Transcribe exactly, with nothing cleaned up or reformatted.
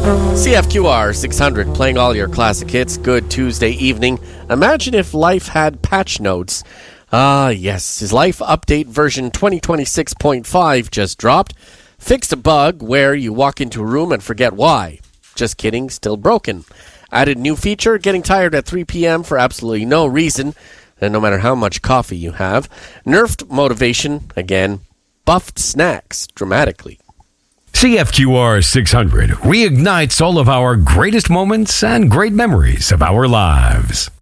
C F Q R six hundred, playing all your classic hits. Good Tuesday evening. Imagine if life had patch notes. Ah, yes. His Life Update version twenty twenty-six point five just dropped. Fixed a bug where you walk into a room and forget why. Just kidding, still broken. Added new feature, getting tired at three p.m. for absolutely no reason, and no matter how much coffee you have. Nerfed motivation, again. Buffed snacks, dramatically. C F Q R six hundred reignites all of our greatest moments and great memories of our lives.